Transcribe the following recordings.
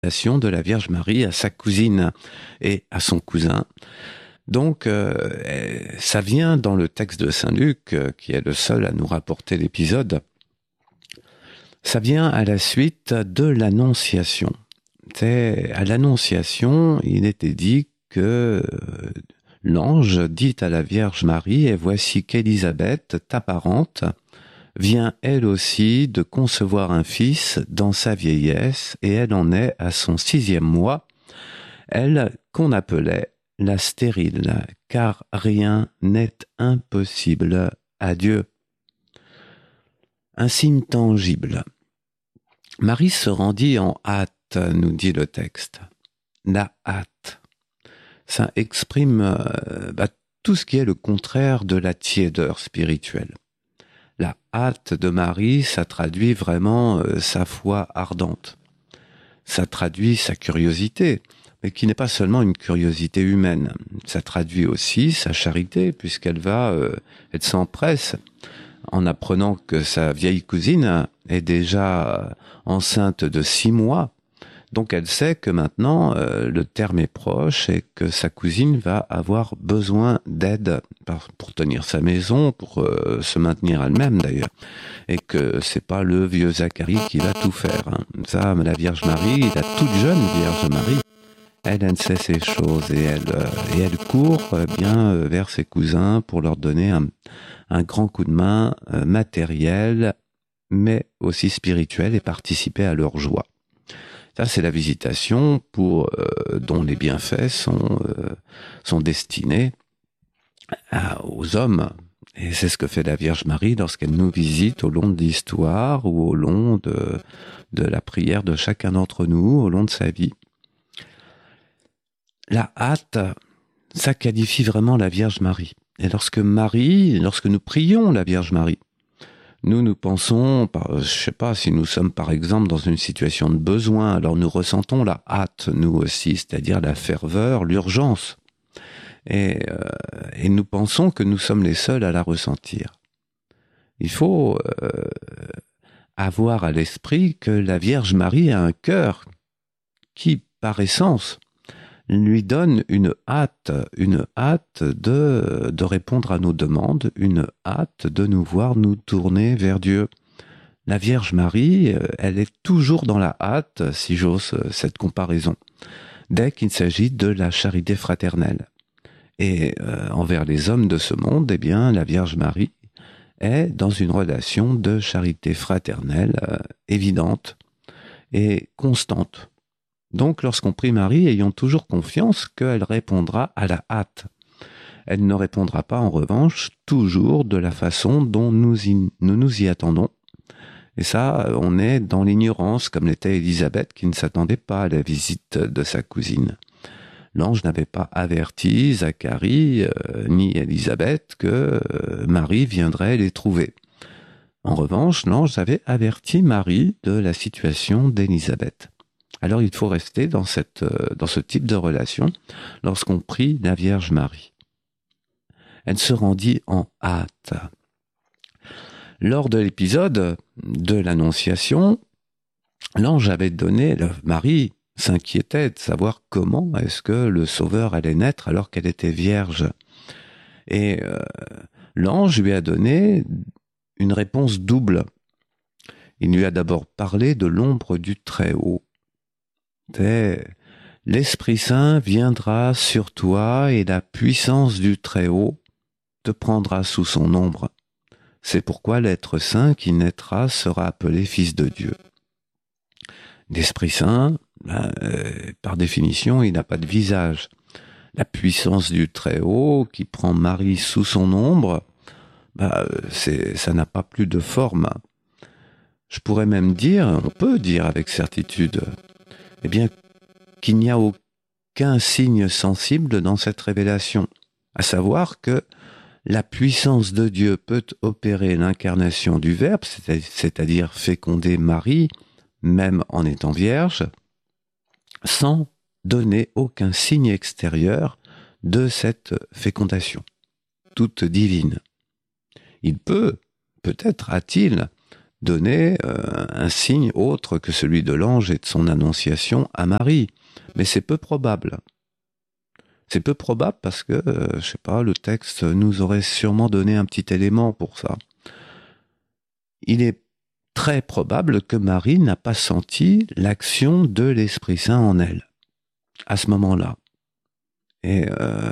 de la Vierge Marie à sa cousine et à son cousin. Donc, ça vient dans le texte de Saint Luc, qui est le seul à nous rapporter l'épisode. Ça vient à la suite de l'Annonciation. À l'Annonciation, il était dit que l'ange dit à la Vierge Marie, « Et voici qu'Élisabeth, ta parente, vient elle aussi de concevoir un fils dans sa vieillesse, et elle en est à son 6e mois, elle qu'on appelait la stérile, car rien n'est impossible à Dieu. » Un signe tangible. Marie se rendit en hâte, nous dit le texte. La hâte. Ça exprime tout ce qui est le contraire de la tiédeur spirituelle. La hâte de Marie, ça traduit vraiment sa foi ardente. Ça traduit sa curiosité, mais qui n'est pas seulement une curiosité humaine. Ça traduit aussi sa charité, puisqu'elle elle s'empresse en apprenant que sa vieille cousine est déjà enceinte de 6 mois. Donc elle sait que maintenant le terme est proche et que sa cousine va avoir besoin d'aide pour tenir sa maison, pour se maintenir elle-même d'ailleurs, et que c'est pas le vieux Zacharie qui va tout faire. Hein. Ça, la Vierge Marie, la toute jeune Vierge Marie, elle sait ces choses et elle court bien vers ses cousins pour leur donner un grand coup de main matériel, mais aussi spirituel, et participer à leur joie. Ça, c'est la visitation dont les bienfaits sont destinés aux hommes. Et c'est ce que fait la Vierge Marie lorsqu'elle nous visite au long de l'histoire ou au long de la prière de chacun d'entre nous, au long de sa vie. La hâte, ça qualifie vraiment la Vierge Marie. Et lorsque nous prions la Vierge Marie, nous pensons, je sais pas, si nous sommes par exemple dans une situation de besoin, alors nous ressentons la hâte, nous aussi, c'est-à-dire la ferveur, l'urgence. Et nous pensons que nous sommes les seuls à la ressentir. Il faut avoir à l'esprit que la Vierge Marie a un cœur qui, par essence, lui donne une hâte de répondre à nos demandes, une hâte de nous voir nous tourner vers Dieu. La Vierge Marie, elle est toujours dans la hâte, si j'ose cette comparaison, dès qu'il s'agit de la charité fraternelle. Et envers les hommes de ce monde, eh bien, la Vierge Marie est dans une relation de charité fraternelle évidente et constante. Donc, lorsqu'on prie Marie, ayons toujours confiance qu'elle répondra à la hâte. Elle ne répondra pas, en revanche, toujours de la façon dont nous nous y attendons. Et ça, on est dans l'ignorance, comme l'était Élisabeth, qui ne s'attendait pas à la visite de sa cousine. L'ange n'avait pas averti Zacharie ni Élisabeth que Marie viendrait les trouver. En revanche, l'ange avait averti Marie de la situation d'Élisabeth. Alors il faut rester dans ce type de relation lorsqu'on prie la Vierge Marie. Elle se rendit en hâte. Lors de l'épisode de l'Annonciation, l'ange avait donné, Marie s'inquiétait de savoir comment est-ce que le Sauveur allait naître alors qu'elle était vierge. Et l'ange lui a donné une réponse double. Il lui a d'abord parlé de l'ombre du Très-Haut. L'Esprit Saint viendra sur toi et la puissance du Très-Haut te prendra sous son ombre. C'est pourquoi l'être saint qui naîtra sera appelé Fils de Dieu. L'Esprit Saint, par définition, il n'a pas de visage. La puissance du Très-Haut qui prend Marie sous son ombre, ça n'a pas plus de forme. Je pourrais même on peut dire avec certitude, eh bien, qu'il n'y a aucun signe sensible dans cette révélation, à savoir que la puissance de Dieu peut opérer l'incarnation du Verbe, c'est-à-dire féconder Marie, même en étant vierge, sans donner aucun signe extérieur de cette fécondation, toute divine. Il peut-être a-t-il donner un signe autre que celui de l'ange et de son annonciation à Marie. Mais c'est peu probable. C'est peu probable parce que, je sais pas, le texte nous aurait sûrement donné un petit élément pour ça. Il est très probable que Marie n'a pas senti l'action de l'Esprit Saint en elle, à ce moment-là. Et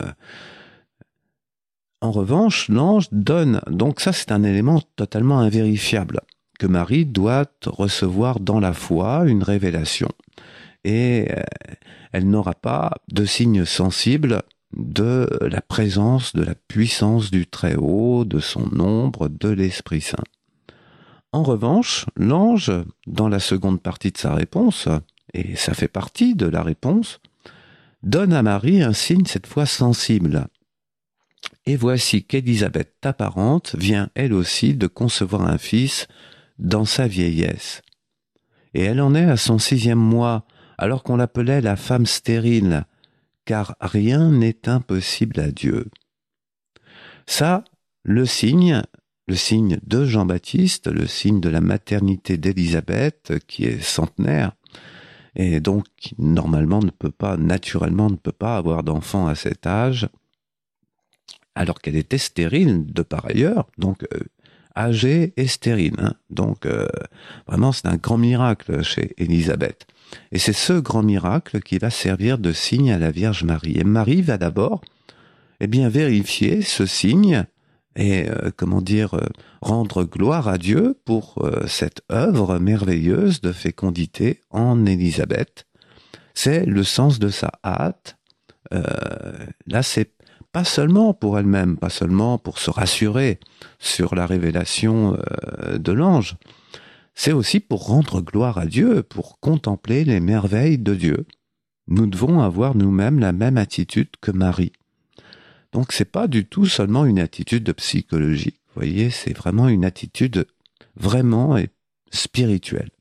en revanche, l'ange donne, donc ça c'est un élément totalement invérifiable, que Marie doit recevoir dans la foi une révélation. Et elle n'aura pas de signe sensible de la présence, de la puissance du Très-Haut, de son ombre, de l'Esprit Saint. En revanche, l'ange, dans la seconde partie de sa réponse, et ça fait partie de la réponse, donne à Marie un signe cette fois sensible. Et voici qu'Élisabeth, ta parente, vient elle aussi de concevoir un fils dans sa vieillesse. Et elle en est à son 6e mois, alors qu'on l'appelait la femme stérile, car rien n'est impossible à Dieu. Ça, le signe de Jean-Baptiste, le signe de la maternité d'Élisabeth, qui est centenaire, et donc qui normalement naturellement ne peut pas avoir d'enfant à cet âge, alors qu'elle était stérile de par ailleurs, donc âgée et stérile. Hein. Donc vraiment c'est un grand miracle chez Élisabeth. Et c'est ce grand miracle qui va servir de signe à la Vierge Marie. Et Marie va d'abord vérifier ce signe et rendre gloire à Dieu pour cette œuvre merveilleuse de fécondité en Élisabeth. C'est le sens de sa hâte. Là, c'est pas seulement pour elle-même, pas seulement pour se rassurer sur la révélation de l'ange, c'est aussi pour rendre gloire à Dieu, pour contempler les merveilles de Dieu. Nous devons avoir nous-mêmes la même attitude que Marie. Donc c'est pas du tout seulement une attitude de psychologie. Vous voyez, c'est vraiment une attitude vraiment spirituelle.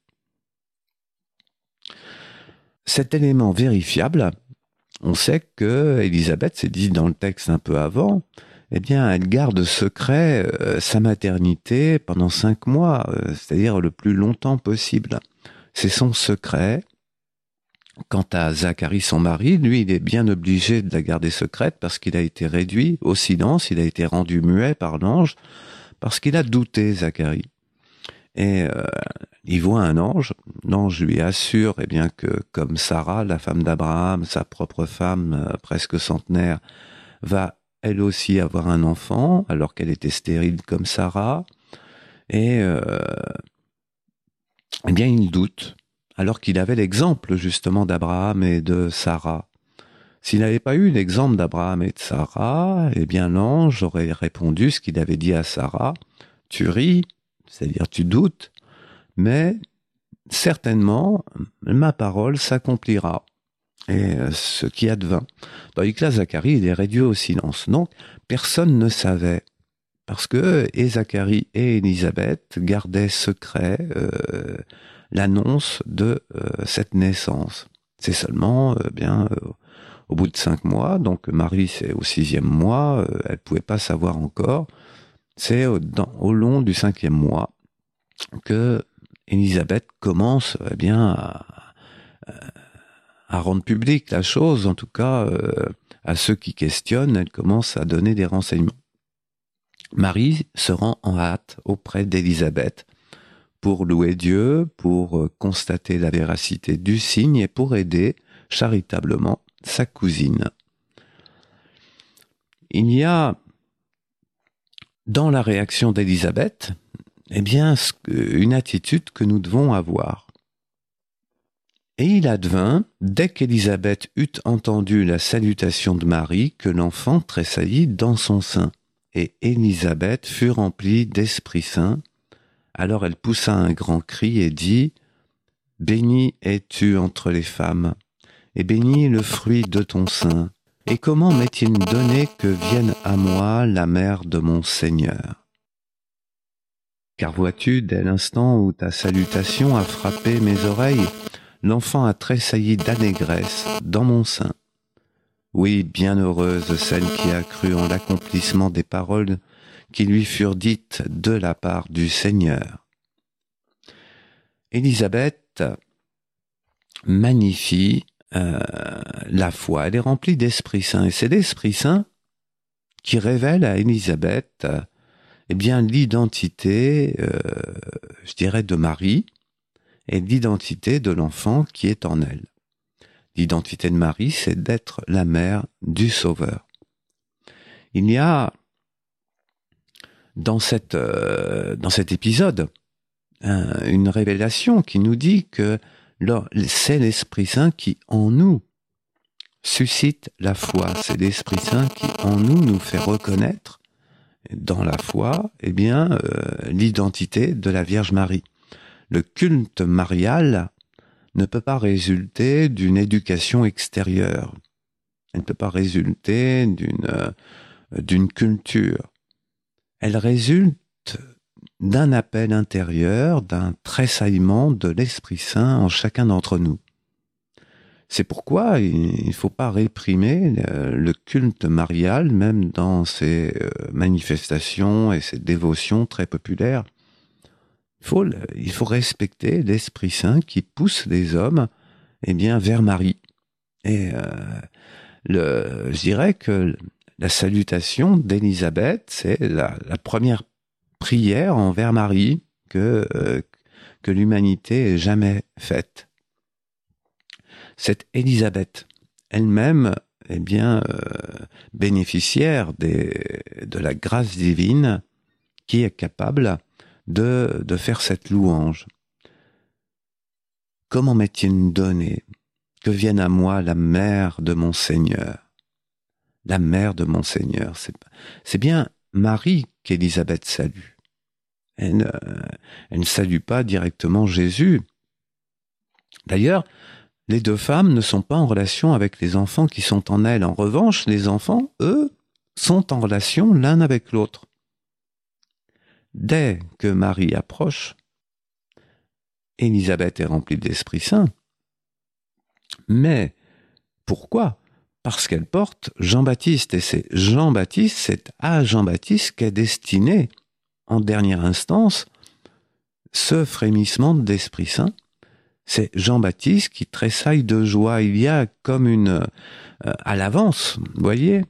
Cet élément vérifiable, on sait que Élisabeth, c'est dit dans le texte un peu avant, eh bien, elle garde secret sa maternité pendant 5 mois, c'est-à-dire le plus longtemps possible. C'est son secret. Quant à Zacharie, son mari, lui, il est bien obligé de la garder secrète parce qu'il a été réduit au silence, il a été rendu muet par l'ange, parce qu'il a douté, Zacharie. Et il voit un ange, l'ange lui assure eh bien, que comme Sarah, la femme d'Abraham, sa propre femme presque centenaire, va elle aussi avoir un enfant, alors qu'elle était stérile comme Sarah, et eh bien il doute, alors qu'il avait l'exemple justement d'Abraham et de Sarah. S'il n'avait pas eu l'exemple d'Abraham et de Sarah, eh bien l'ange aurait répondu ce qu'il avait dit à Sarah, tu ris, c'est-à-dire tu doutes, mais certainement ma parole s'accomplira. Et ce qui advint. Tandis que là, Zacharie, il est réduit au silence. Donc, personne ne savait. Parce que et Zacharie et Élisabeth gardaient secret l'annonce de cette naissance. C'est seulement, au bout de 5 mois, donc Marie, c'est au 6e mois, elle pouvait pas savoir encore. C'est au long du 5e mois que Élisabeth commence, à rendre publique la chose, en tout cas à ceux qui questionnent, elle commence à donner des renseignements. Marie se rend en hâte auprès d'Élisabeth pour louer Dieu, pour constater la véracité du signe et pour aider charitablement sa cousine. Il y a dans la réaction d'Élisabeth, eh bien, une attitude que nous devons avoir. Et il advint, dès qu'Élisabeth eut entendu la salutation de Marie, que l'enfant tressaillit dans son sein. Et Élisabeth fut remplie d'Esprit Saint. Alors elle poussa un grand cri et dit, « Bénie es-tu entre les femmes, et béni le fruit de ton sein. Et comment m'est-il donné que vienne à moi la mère de mon Seigneur ? Car vois-tu, dès l'instant où ta salutation a frappé mes oreilles, l'enfant a tressailli d'allégresse dans mon sein. Oui, bienheureuse celle qui a cru en l'accomplissement des paroles qui lui furent dites de la part du Seigneur. Élisabeth magnifie la foi. Elle est remplie d'Esprit Saint. Et c'est l'Esprit Saint qui révèle à Élisabeth eh bien, l'identité, je dirais, de Marie et l'identité de l'enfant qui est en elle. L'identité de Marie, c'est d'être la mère du Sauveur. Il y a dans cet épisode une révélation qui nous dit que c'est l'Esprit Saint qui, en nous, suscite la foi. C'est l'Esprit Saint qui, en nous fait reconnaître dans la foi, eh bien, l'identité de la Vierge Marie. Le culte marial ne peut pas résulter d'une éducation extérieure. Elle ne peut pas résulter d'une culture. Elle résulte d'un appel intérieur, d'un tressaillement de l'Esprit Saint en chacun d'entre nous. C'est pourquoi il ne faut pas réprimer le culte marial, même dans ses manifestations et ses dévotions très populaires. Il faut respecter l'Esprit Saint qui pousse les hommes eh bien, vers Marie. Et je dirais que la salutation d'Élisabeth, c'est la première prière envers Marie que l'humanité ait jamais faite. Cette Élisabeth elle-même, eh bien, bénéficiaire de la grâce divine qui est capable de faire cette louange. Comment m'est-il donné que vienne à moi la mère de mon Seigneur? La mère de mon Seigneur, c'est bien Marie qu'Élisabeth salue. Elle ne salue pas directement Jésus. D'ailleurs, les deux femmes ne sont pas en relation avec les enfants qui sont en elles. En revanche, les enfants, eux, sont en relation l'un avec l'autre. Dès que Marie approche, Élisabeth est remplie d'Esprit Saint. Mais pourquoi ? Parce qu'elle porte Jean-Baptiste. Et c'est Jean-Baptiste, c'est à Jean-Baptiste qu'est destiné, en dernière instance, ce frémissement d'Esprit Saint. C'est Jean-Baptiste qui tressaille de joie. Il y a comme à l'avance, vous voyez,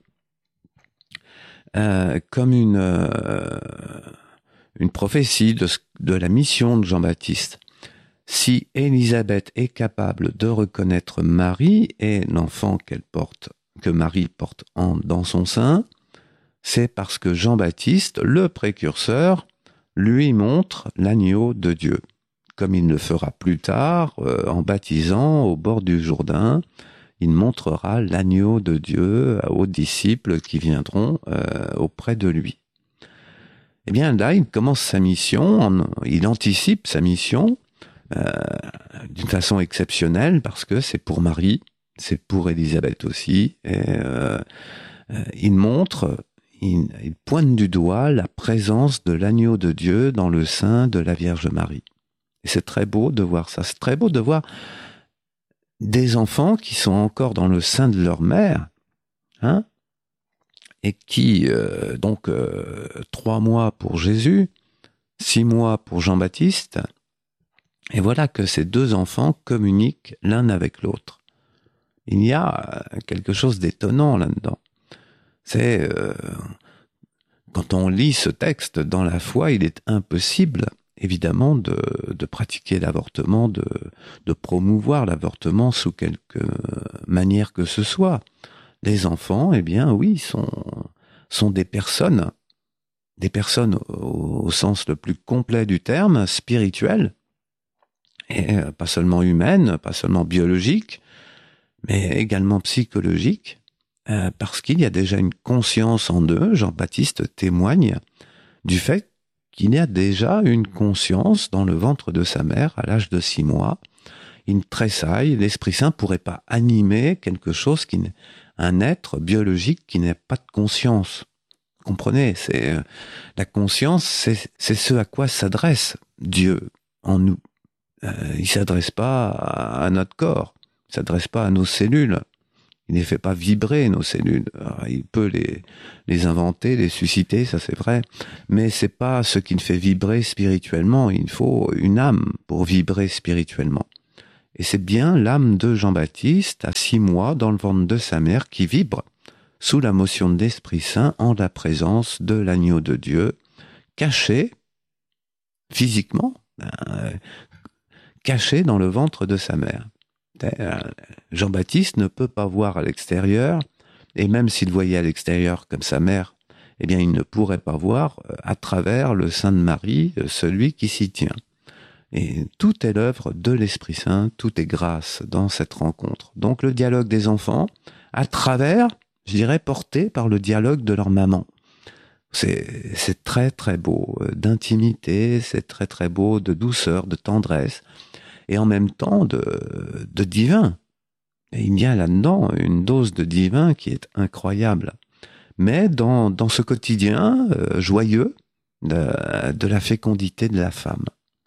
comme une prophétie de la mission de Jean-Baptiste. Si Élisabeth est capable de reconnaître Marie et l'enfant que Marie porte dans son sein, c'est parce que Jean-Baptiste, le précurseur, lui montre l'agneau de Dieu. Comme il le fera plus tard, en baptisant au bord du Jourdain, il montrera l'agneau de Dieu aux disciples qui viendront auprès de lui. Eh bien là, il commence sa mission, il anticipe sa mission d'une façon exceptionnelle parce que c'est pour Marie, c'est pour Élisabeth aussi, et il pointe du doigt la présence de l'agneau de Dieu dans le sein de la Vierge Marie. Et c'est très beau de voir ça. C'est très beau de voir des enfants qui sont encore dans le sein de leur mère, hein, et qui, 3 mois pour Jésus, 6 mois pour Jean-Baptiste, et voilà que ces deux enfants communiquent l'un avec l'autre. Il y a quelque chose d'étonnant là-dedans. C'est, quand on lit ce texte dans la foi, il est impossible évidemment de pratiquer l'avortement, de promouvoir l'avortement sous quelque manière que ce soit. Les enfants, eh bien oui, sont des personnes au sens le plus complet du terme, spirituelles, et pas seulement humaines, pas seulement biologiques, mais également psychologiques, parce qu'il y a déjà une conscience en eux. Jean-Baptiste témoigne du fait qu'il y a déjà une conscience dans le ventre de sa mère à l'âge de 6 mois. Il tressaille, l'Esprit Saint pourrait pas animer quelque chose un être biologique qui n'a pas de conscience. Comprenez, la conscience, c'est ce à quoi s'adresse Dieu en nous. Il s'adresse pas à notre corps, il s'adresse pas à nos cellules, Il ne les fait pas vibrer, nos cellules. Alors, il peut les inventer, les susciter, ça c'est vrai. Mais c'est pas ce qui le fait vibrer spirituellement. Il faut une âme pour vibrer spirituellement. Et c'est bien l'âme de Jean-Baptiste, à 6 mois, dans le ventre de sa mère, qui vibre sous la motion de l'Esprit Saint en la présence de l'agneau de Dieu, caché, physiquement, caché dans le ventre de sa mère. Jean-Baptiste ne peut pas voir à l'extérieur, et même s'il voyait à l'extérieur comme sa mère, eh bien il ne pourrait pas voir à travers le sein de Marie celui qui s'y tient. Et tout est l'œuvre de l'Esprit Saint, tout est grâce dans cette rencontre. Donc le dialogue des enfants, à travers, je dirais, porté par le dialogue de leur maman. C'est très très beau d'intimité, c'est très très beau de douceur, de tendresse, et en même temps de divin. Et il y a là-dedans une dose de divin qui est incroyable. Mais dans ce quotidien joyeux de la fécondité de la femme.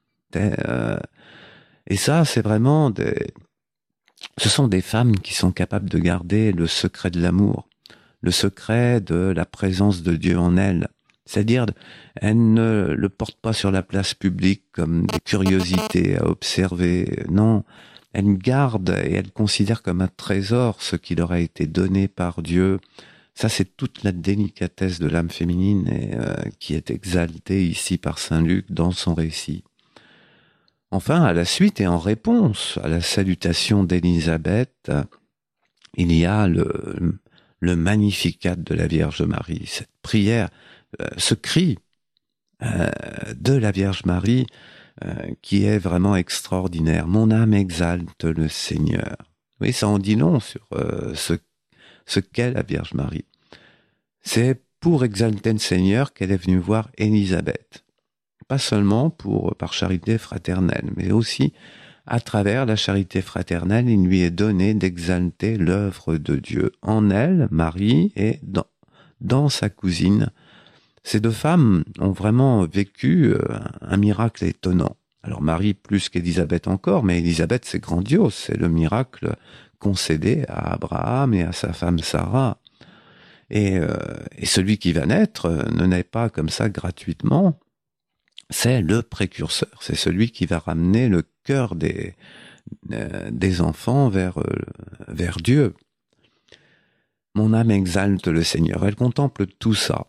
Et ça, c'est vraiment ce sont des femmes qui sont capables de garder le secret de l'amour, le secret de la présence de Dieu en elles. C'est-à-dire, elles ne le portent pas sur la place publique comme des curiosités à observer. Non, elles gardent et elles considèrent comme un trésor ce qui leur a été donné par Dieu. Ça, c'est toute la délicatesse de l'âme féminine et, qui est exaltée ici par Saint Luc dans son récit. Enfin, à la suite et en réponse à la salutation d'Élisabeth, il y a le Magnificat de la Vierge Marie, cette prière, ce cri de la Vierge Marie qui est vraiment extraordinaire. Mon âme exalte le Seigneur. Oui, ça en dit long sur ce qu'est la Vierge Marie. C'est pour exalter le Seigneur qu'elle est venue voir Élisabeth. Pas seulement par charité fraternelle, mais aussi à travers la charité fraternelle, il lui est donné d'exalter l'œuvre de Dieu en elle, Marie, et dans sa cousine. Ces deux femmes ont vraiment vécu un miracle étonnant. Alors Marie plus qu'Élisabeth encore, mais Élisabeth c'est grandiose, c'est le miracle concédé à Abraham et à sa femme Sarah. Et celui qui va naître ne naît pas comme ça gratuitement. C'est le précurseur, c'est celui qui va ramener le cœur des enfants vers Dieu. Mon âme exalte le Seigneur. Elle contemple tout ça.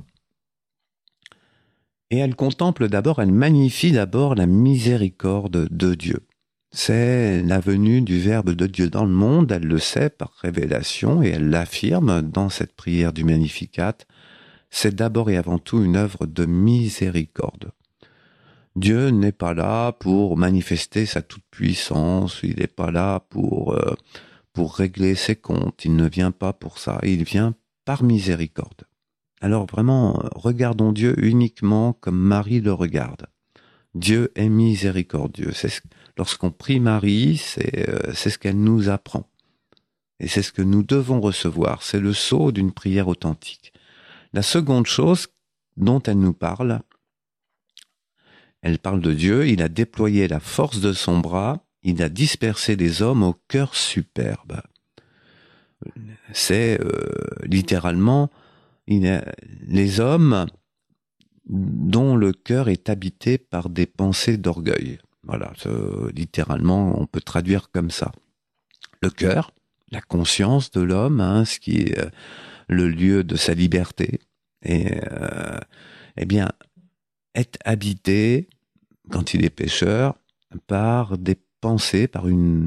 Et elle contemple d'abord, elle magnifie d'abord la miséricorde de Dieu. C'est la venue du Verbe de Dieu dans le monde, elle le sait par révélation et elle l'affirme dans cette prière du Magnificat. C'est d'abord et avant tout une œuvre de miséricorde. Dieu n'est pas là pour manifester sa toute-puissance, il n'est pas là pour régler ses comptes, il ne vient pas pour ça, il vient par miséricorde. Alors vraiment, regardons Dieu uniquement comme Marie le regarde. Dieu est miséricordieux. Lorsqu'on prie Marie, c'est ce qu'elle nous apprend. Et c'est ce que nous devons recevoir, c'est le sceau d'une prière authentique. La seconde chose dont elle nous parle, elle parle de Dieu, il a déployé la force de son bras, il a dispersé les hommes au cœur superbe. C'est littéralement les hommes dont le cœur est habité par des pensées d'orgueil. Voilà, littéralement, on peut traduire comme ça. Le cœur, la conscience de l'homme, ce qui est le lieu de sa liberté, et eh bien, est habité, quand il est pécheur, par des pensées, par une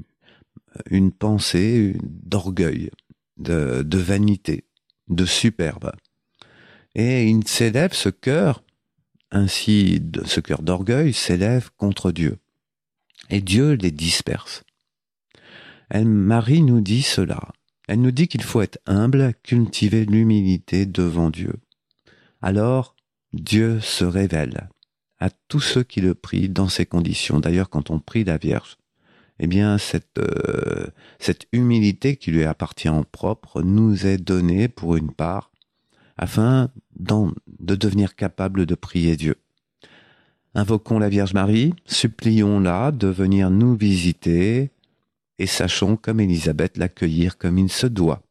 pensée d'orgueil, de vanité, de superbe. Et il s'élève ce cœur, ainsi ce cœur d'orgueil s'élève contre Dieu. Et Dieu les disperse. Marie nous dit cela. Elle nous dit qu'il faut être humble, cultiver l'humilité devant Dieu. Alors, Dieu se révèle à tous ceux qui le prient dans ces conditions. D'ailleurs, quand on prie la Vierge, eh bien, cette humilité qui lui appartient en propre nous est donnée pour une part, afin de devenir capable de prier Dieu. Invoquons la Vierge Marie, supplions-la de venir nous visiter et sachons comme Élisabeth l'accueillir comme il se doit.